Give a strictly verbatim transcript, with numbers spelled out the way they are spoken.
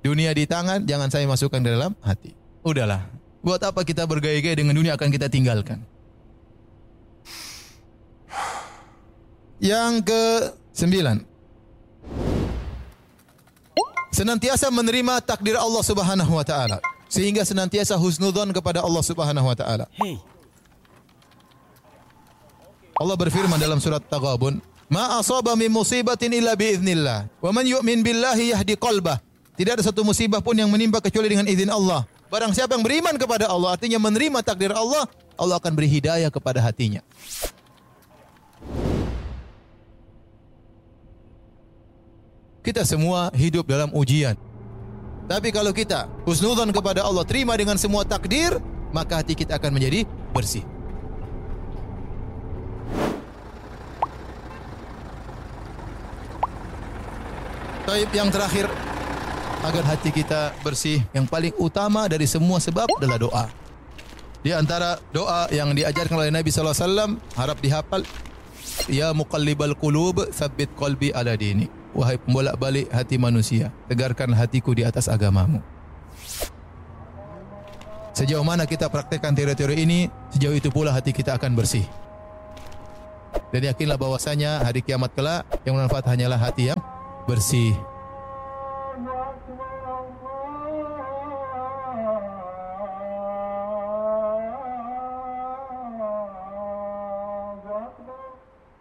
Dunia di tangan, jangan saya masukkan ke dalam hati. Udahlah. Buat apa kita bergaya-gaya dengan dunia akan kita tinggalkan. Yang ke sembilan. Senantiasa menerima takdir Allah Subhanahu wa taala, sehingga senantiasa husnudzon kepada Allah Subhanahu wa taala. Hey. Allah berfirman dalam surat Taghabun, "Ma asaba min musibatin illa bi idznillah, wa man yu'min billahi yahdi qalbah." Tidak ada satu musibah pun yang menimpa kecuali dengan izin Allah. Barang siapa yang beriman kepada Allah, artinya menerima takdir Allah, Allah akan beri hidayah kepada hatinya. Kita semua hidup dalam ujian. Tapi kalau kita husnudzon kepada Allah, terima dengan semua takdir, maka hati kita akan menjadi bersih. Taib, yang terakhir, agar hati kita bersih, yang paling utama dari semua sebab adalah doa. Di antara doa yang diajarkan oleh Nabi sallallahu alaihi wasallam, harap dihafal, ya muqallibal qulub, tsabbit qalbi ala dinik. Wahai pembolak-balik hati manusia, tegarkan hatiku di atas agamamu. Sejauh mana kita praktekkan teori-teori ini, sejauh itu pula hati kita akan bersih. Dan yakinlah bahwasanya hari kiamat kelak yang bermanfaat hanyalah hati yang bersih.